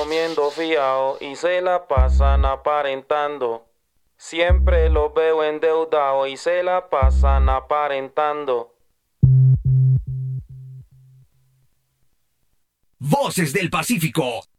comiendo fiao y se la pasan aparentando. Siempre los veo endeudados y se la pasan aparentando. Voces del Pacífico.